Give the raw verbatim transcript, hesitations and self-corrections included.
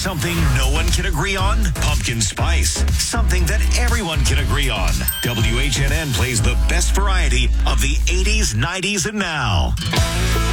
Something no one can agree on? Pumpkin spice. Something that everyone can agree on. W H N N plays the best variety of the eighties, nineties, and now.